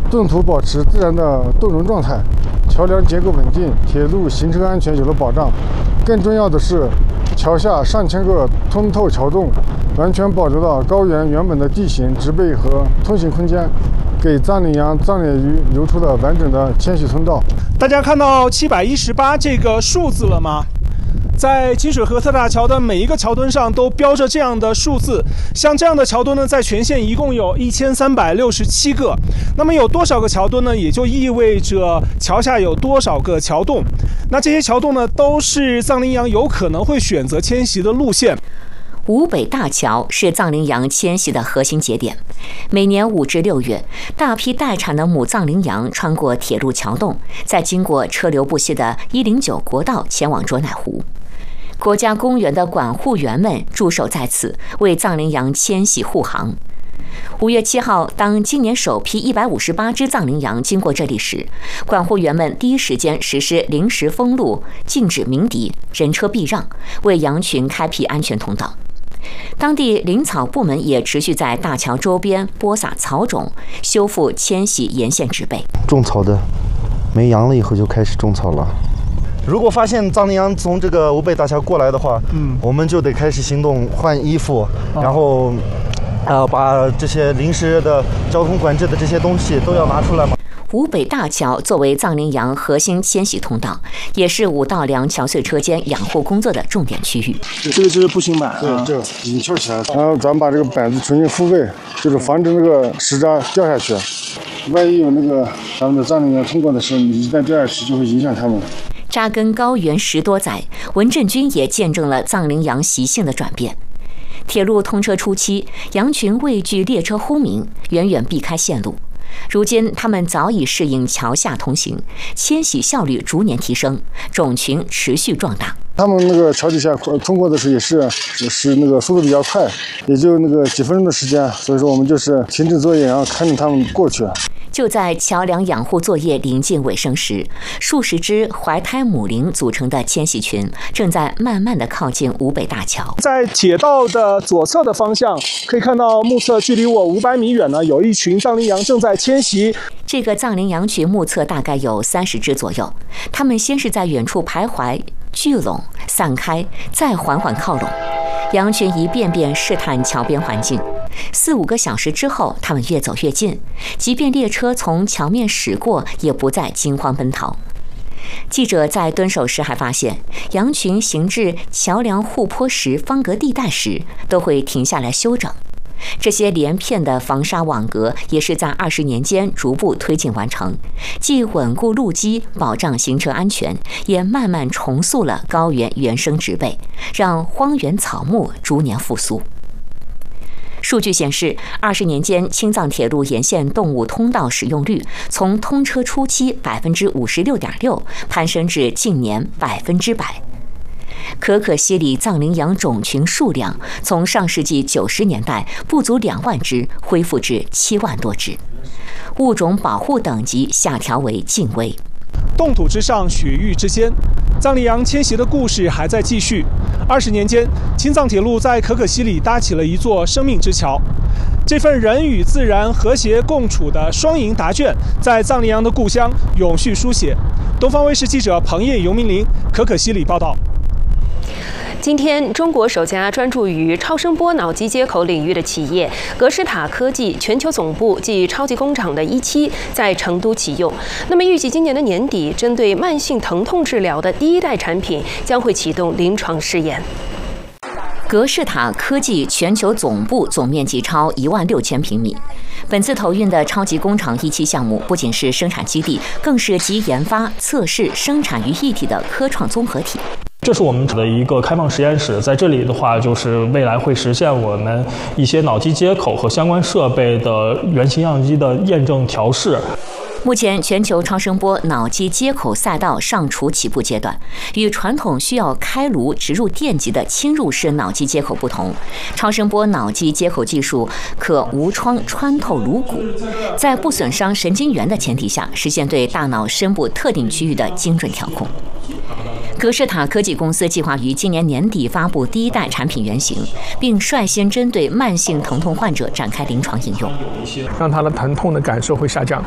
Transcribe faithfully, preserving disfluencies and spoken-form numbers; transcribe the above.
盾土保持自然的动容状态，桥梁结构稳定，铁路行车安全有了保障。更重要的是，桥下上千个通透桥洞，完全保留了高原原本的地形、植被和通行空间，给藏羚羊、藏脸鱼留出了完整的迁徙通道。 大家看到七百一十八这个数字了吗？在金水河特大桥的每一个桥墩上都标着这样的数字，像这样的桥墩呢，在全县一共有一千三百六十七个。那么有多少个桥墩呢？也就意味着桥下有多少个桥洞。那这些桥洞呢，都是藏羚羊有可能会选择迁徙的路线。 吴北大桥是藏羚羊迁徙的核心节点，每年五至六月，大批待产的母藏羚羊穿过铁路桥洞，再经过车流不息的一零九国道前往卓乃湖。国家公园的管护员们驻守在此，为藏羚羊迁徙护航。五月七号，当今年首批一百五十八只藏羚羊经过这里时，管护员们第一时间实施临时封路、禁止鸣笛、人车避让，为羊群开辟安全通道。当地林草部门也持续在大桥周边播撒草种，修复迁徙沿线植被。 种草的没羊了以后就开始种草了。如果发现藏羚羊从这个吴北大桥过来的话，嗯，我们就得开始行动，换衣服，哦、然后，呃，把这些临时的交通管制的这些东西都要拿出来嘛。 吴北大桥作为藏羚羊核心迁徙通道，也是五道梁桥隧车间养护工作的重点区域。 这个就是步行板， 对，这已经翘起来了。然后咱们把这个板子重新复位，就是防止那个石渣掉下去。万一有那个咱们的藏羚羊通过的时候，你一旦掉下去，就会影响它们。 扎根高原十多载，文振军也见证了藏羚羊习性的转变。铁路通车初期，羊群畏惧列车轰鸣，远远避开线路。如今，它们早已适应桥下通行，迁徙效率逐年提升，种群持续壮大。 他们那个桥底下通过的时候也是是那个速度比较快，也就那个几分钟的时间，所以说我们就是停止作业，然后看着他们过去。 就在桥梁养护作业临近尾声时，数十只怀胎母羚组成的迁徙群正在慢慢地靠近吴北大桥。 在铁道的左侧的方向，可以看到目测距离我五百米远呢，有一群藏羚羊正在迁徙。 这个藏羚羊群目测大概有三十只左右，它们先是在远处徘徊、聚拢、散开，再缓缓靠拢。羊群一遍遍试探桥边环境，四五个小时之后，它们越走越近，即便列车从桥面驶过，也不再惊慌奔逃。记者在蹲守时还发现，羊群行至桥梁护坡石方格地带时，都会停下来休整。这些连片的防沙网格也是在二十年间逐步推进完成，既稳固路基，保障行车安全，也慢慢重塑了高原原生植被，让荒原草木逐年复苏。数据显示，二十年间，青藏铁路沿线动物通道使用率从通车初期百分之五十六点六攀升至近年百分之百。可可西里藏羚羊种群数量从上世纪九十年代不足两万只，恢复至七万多只，物种保护等级下调为近危。 冻土之上，雪域之间，藏羚羊迁徙的故事还在继续。二十年间，青藏铁路在可可西里搭起了一座生命之桥。这份人与自然和谐共处的双赢答卷，在藏羚羊的故乡永续书写。东方卫视记者彭叶、尤明玲，可可西里报道。 今天，中国首家专注于超声波脑机接口领域的企业格式塔科技全球总部暨超级工厂的一期在成都启用。那么，预计今年的年底，针对慢性疼痛治疗的第一代产品将会启动临床试验。 格式塔科技全球总部总面积超一万六千平米。本次投运的超级工厂一期项目不仅是生产基地，更是集研发、测试、生产于一体的科创综合体。 这是我们的一个开放实验室，在这里的话，就是未来会实现我们一些脑机接口和相关设备的原型样机的验证调试。 目前，全球超声波脑机接口赛道尚处起步阶段，与传统需要开颅植入电极的侵入式脑机接口不同，超声波脑机接口技术可无创穿透颅骨，在不损伤神经元的前提下，实现对大脑深部特定区域的精准调控。格式塔科技公司计划于今年年底发布第一代产品原型，并率先针对慢性疼痛患者展开临床应用， 让他的疼痛的感受会下降。